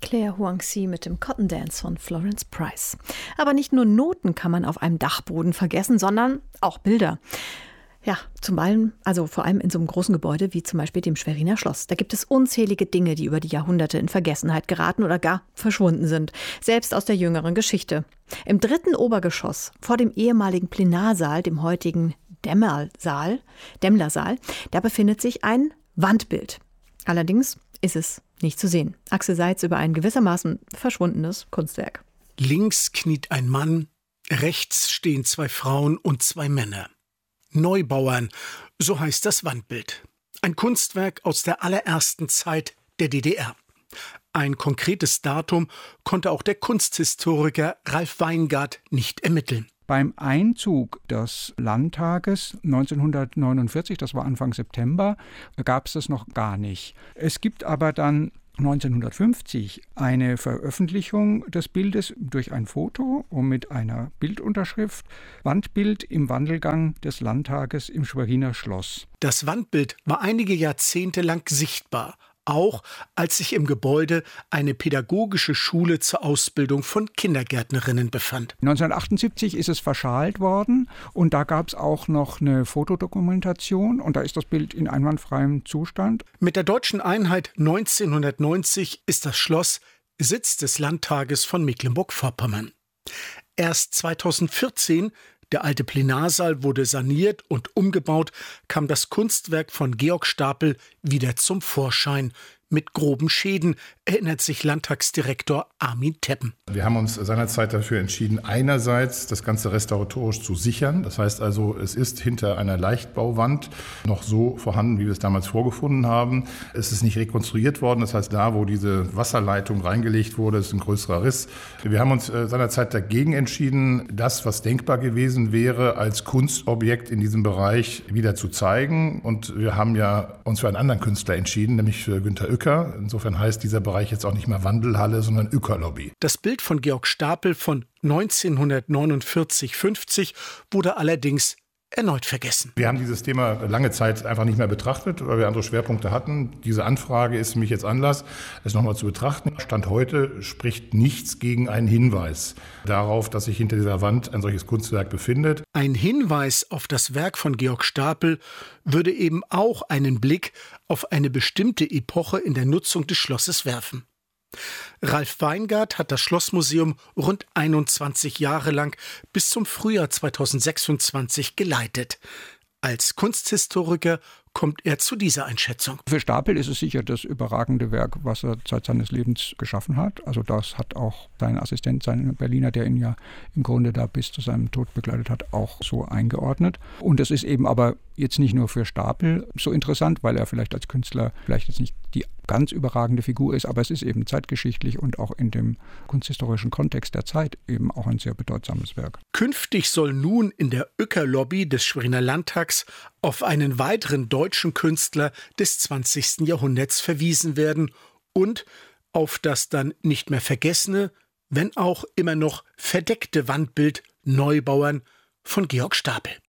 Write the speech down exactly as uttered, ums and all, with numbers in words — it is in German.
Claire Huangxi mit dem Cotton Dance von Florence Price. Aber nicht nur Noten kann man auf einem Dachboden vergessen, sondern auch Bilder. Ja, zum allem, also vor allem in so einem großen Gebäude wie zum Beispiel dem Schweriner Schloss. Da gibt es unzählige Dinge, die über die Jahrhunderte in Vergessenheit geraten oder gar verschwunden sind. Selbst aus der jüngeren Geschichte. Im dritten Obergeschoss vor dem ehemaligen Plenarsaal, dem heutigen Dämmersaal, Dämmlersaal, da befindet sich ein Wandbild. Allerdings ist es nicht zu sehen. Axel Seitz über ein gewissermaßen verschwundenes Kunstwerk. Links kniet ein Mann, rechts stehen zwei Frauen und zwei Männer. Neubauern, so heißt das Wandbild. Ein Kunstwerk aus der allerersten Zeit der D D R. Ein konkretes Datum konnte auch der Kunsthistoriker Ralf Weingart nicht ermitteln. Beim Einzug des Landtages neunzehnhundertneunundvierzig, das war Anfang September, gab es das noch gar nicht. Es gibt aber dann neunzehnhundertfünfzig eine Veröffentlichung des Bildes durch ein Foto und mit einer Bildunterschrift Wandbild im Wandelgang des Landtages im Schweriner Schloss. Das Wandbild war einige Jahrzehnte lang sichtbar, auch als sich im Gebäude eine pädagogische Schule zur Ausbildung von Kindergärtnerinnen befand. neunzehnhundertachtundsiebzig ist es verschalt worden und da gab es auch noch eine Fotodokumentation und da ist das Bild in einwandfreiem Zustand. Mit der deutschen Einheit neunzehnhundertneunzig ist das Schloss Sitz des Landtages von Mecklenburg-Vorpommern. Erst zweitausendvierzehn, der alte Plenarsaal wurde saniert und umgebaut, kam das Kunstwerk von Georg Stapel wieder zum Vorschein. Mit groben Schäden, erinnert sich Landtagsdirektor Armin Teppen. Wir haben uns seinerzeit dafür entschieden, einerseits das Ganze restauratorisch zu sichern. Das heißt also, es ist hinter einer Leichtbauwand noch so vorhanden, wie wir es damals vorgefunden haben. Es ist nicht rekonstruiert worden. Das heißt, da, wo diese Wasserleitung reingelegt wurde, ist ein größerer Riss. Wir haben uns seinerzeit dagegen entschieden, das, was denkbar gewesen wäre, als Kunstobjekt in diesem Bereich wieder zu zeigen. Und wir haben ja uns für einen anderen Künstler entschieden, nämlich für Günter Uecker. Insofern heißt dieser Bereich jetzt auch nicht mehr Wandelhalle, sondern Uecker-Lobby. Das Bild von Georg Stapel von neunzehnhundertneunundvierzig fünfzig wurde allerdings erneut vergessen. Wir haben dieses Thema lange Zeit einfach nicht mehr betrachtet, weil wir andere Schwerpunkte hatten. Diese Anfrage ist für mich jetzt Anlass, es nochmal zu betrachten. Stand heute spricht nichts gegen einen Hinweis darauf, dass sich hinter dieser Wand ein solches Kunstwerk befindet. Ein Hinweis auf das Werk von Georg Stapel würde eben auch einen Blick auf eine bestimmte Epoche in der Nutzung des Schlosses werfen. Ralf Weingart hat das Schlossmuseum rund einundzwanzig Jahre lang bis zum Frühjahr zweitausendsechsundzwanzig geleitet. Als Kunsthistoriker kommt er zu dieser Einschätzung. Für Stapel ist es sicher das überragende Werk, was er Zeit seines Lebens geschaffen hat. Also das hat auch sein Assistent, sein Berliner, der ihn ja im Grunde da bis zu seinem Tod begleitet hat, auch so eingeordnet. Und es ist eben aber jetzt nicht nur für Stapel so interessant, weil er vielleicht als Künstler vielleicht jetzt nicht die ganz überragende Figur ist, aber es ist eben zeitgeschichtlich und auch in dem kunsthistorischen Kontext der Zeit eben auch ein sehr bedeutsames Werk. Künftig soll nun in der Uecker-Lobby des Schweriner Landtags auf einen weiteren deutschen Künstler des zwanzigsten Jahrhunderts verwiesen werden und auf das dann nicht mehr vergessene, wenn auch immer noch verdeckte Wandbild Neubauern von Georg Stapel.